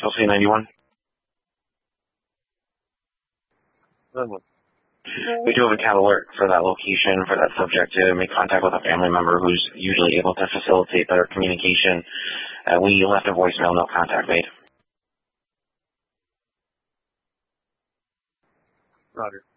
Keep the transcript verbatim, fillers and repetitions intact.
L C ninety-one. Lovely. We do have a cat alert for that location, for that subject to make contact with a family member who's usually able to facilitate better communication. Uh, we left a voicemail, no contact made. Roger.